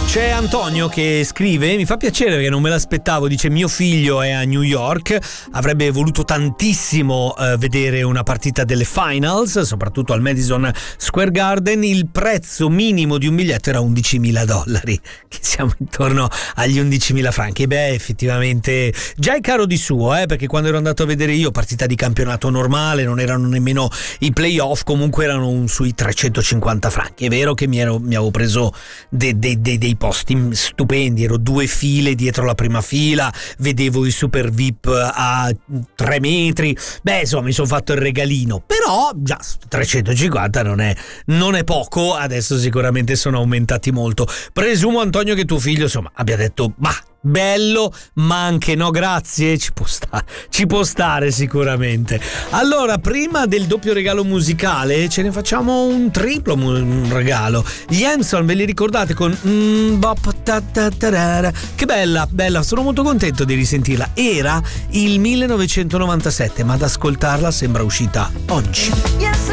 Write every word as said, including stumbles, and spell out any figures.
C'è Antonio che scrive: mi fa piacere perché non me l'aspettavo, dice mio figlio è a New York, avrebbe voluto tantissimo eh, vedere una partita delle finals, soprattutto al Madison Square Garden, il prezzo minimo di un biglietto era undicimila dollari, che siamo intorno agli undicimila franchi. E beh, effettivamente già è caro di suo, eh, perché quando ero andato a vedere io partita di campionato normale, non erano nemmeno i playoff, comunque erano un, sui trecentocinquanta franchi. È vero che mi, ero, mi avevo preso dei, dei, dei, dei posti stupendi, ero due file dietro la prima fila, vedevo i super V I P a tre metri, beh insomma mi sono fatto il regalino, però già trecentocinquanta non è, non è poco, adesso sicuramente sono aumentati molto. Presumo, Antonio, che tuo figlio insomma abbia detto bah, bello, ma anche no grazie, ci può stare, ci può stare sicuramente. Allora, prima del doppio regalo musicale ce ne facciamo un triplo mu- regalo. Gli Hanson, ve li ricordate con mm, bop, ta, ta, tarara. Che bella, bella, sono molto contento di risentirla. Era il millenovecentonovantasette, ma ad ascoltarla sembra uscita oggi.